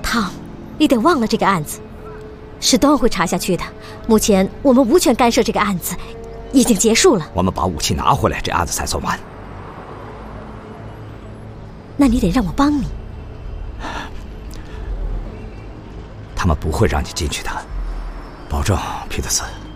汤，你得忘了这个案子，史东会查下去的。目前我们无权干涉这个案子，已经结束了。 我们把武器拿回来，这案子才算完。 那你得让我帮你。 他们不会让你进去的，保证，皮特斯。